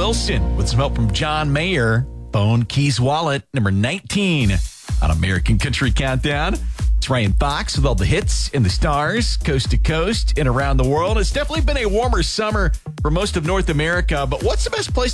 Wilson with some help from John Mayer. Phone Keys Wallet, number 19 on American Country Countdown. It's Ryan Fox with all the hits and the stars, coast to coast and around the world. It's definitely been a warmer summer for most of North America, but what's the best place